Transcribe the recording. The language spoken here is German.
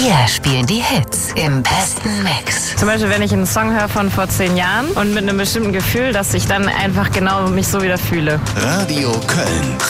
Wir spielen die Hits im besten Mix. Zum Beispiel, wenn ich einen Song höre von vor 10 Jahren und mit einem bestimmten Gefühl, dass ich dann einfach genau mich so wieder fühle. Radio Köln.